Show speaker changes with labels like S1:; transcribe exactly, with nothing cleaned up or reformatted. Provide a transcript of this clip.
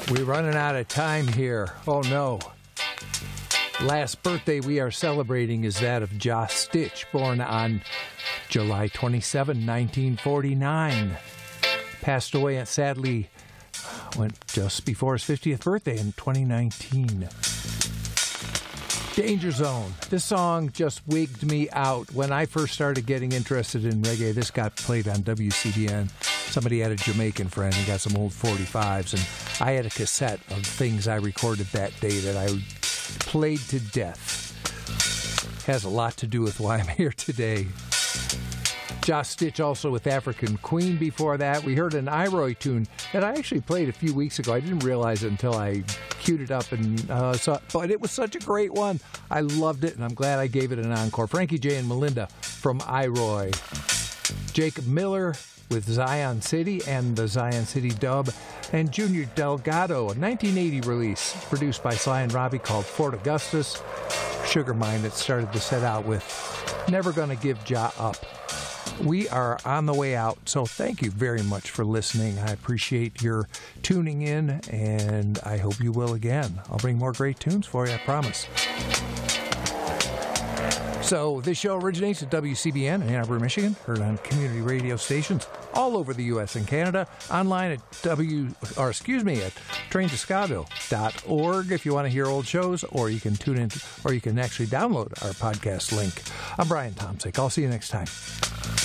S1: We're running out of time here. Oh, no. Last birthday we are celebrating is that of Josh Stitch, born on July twenty-seventh, nineteen forty-nine. Passed away and sadly went just before his fiftieth birthday in twenty nineteen. Danger Zone. This song just wigged me out. When I first started getting interested in reggae, this got played on W C B N. Somebody had a Jamaican friend and got some old forty-fives, and I had a cassette of things I recorded that day that I played to death. Has a lot to do with why I'm here today. Josh Stitch also with African Queen before that. We heard an Iroy tune that I actually played a few weeks ago. I didn't realize it until I queued it up and uh, saw, but it was such a great one. I loved it, and I'm glad I gave it an encore. Frankie J and Melinda from Iroy. Jacob Miller with Zion City and the Zion City dub, and Junior Delgado, a nineteen eighty release produced by Sly and Robbie called Fort Augustus. Sugar Mine that started to set out with Never Gonna Give Ja Up. We are on the way out, so thank you very much for listening. I appreciate your tuning in, and I hope you will again. I'll bring more great tunes for you, I promise. So this show originates at W C B N in Ann Arbor, Michigan, heard on community radio stations all over the U S and Canada, online at W, or excuse me, at train to scaville dot org if you want to hear old shows, or you can tune in, or you can actually download our podcast link. I'm Brian Tomczyk. I'll see you next time.